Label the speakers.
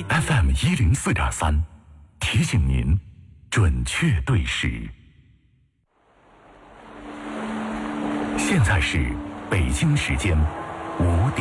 Speaker 1: FM 104.3，提醒您准确对时。现在是北京时间5点。